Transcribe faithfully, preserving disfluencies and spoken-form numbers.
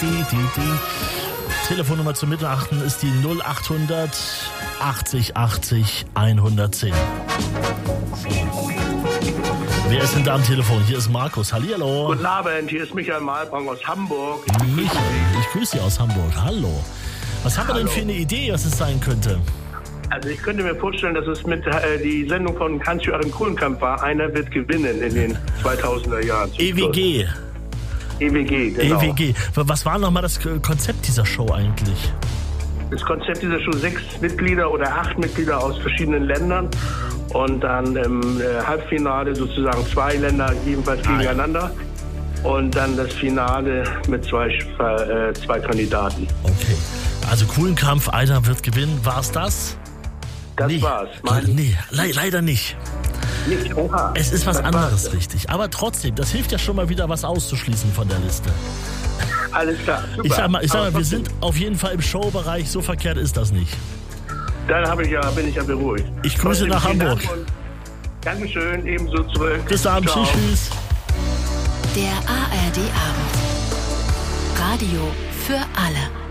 die, die, die. Telefonnummer zum Mittachten ist die null achthundert achtzig achtzig hundertzehn. So. Wer ist denn da am Telefon? Hier ist Markus. Hallihallo. Guten Abend, hier ist Michael Malbrang aus Hamburg. Michael, ich grüße Sie aus Hamburg. Hallo. Was haben wir denn für eine Idee, was es sein könnte? Also ich könnte mir vorstellen, dass es mit äh, die Sendung von Hans-Joachim Kulenkampff war. Einer wird gewinnen in den zweitausender Jahren. E W G. E W G, genau. E W G. Was war nochmal das Konzept dieser Show eigentlich? Das Konzept dieser Show, sechs Mitglieder oder acht Mitglieder aus verschiedenen Ländern und dann im äh, Halbfinale sozusagen zwei Länder jedenfalls gegeneinander und dann das Finale mit zwei, äh, zwei Kandidaten. Okay, also Kulenkampff, einer wird gewinnen. War es das? Das nee. war's. Mein nee, le- leider nicht. Nicht, oha. Es ist was das anderes, war's. Richtig. Aber trotzdem, das hilft ja schon mal wieder, was auszuschließen von der Liste. Alles klar, super. Ich sag mal, ich sag mal Aber wir sind auf jeden Fall im Showbereich, so verkehrt ist das nicht. Dann habe ich ja, bin ich ja beruhigt. Ich grüße nach Hamburg. Dank Dankeschön, ebenso zurück. Bis dann, tschüss, tschüss. Der A R D Abend. Radio für alle.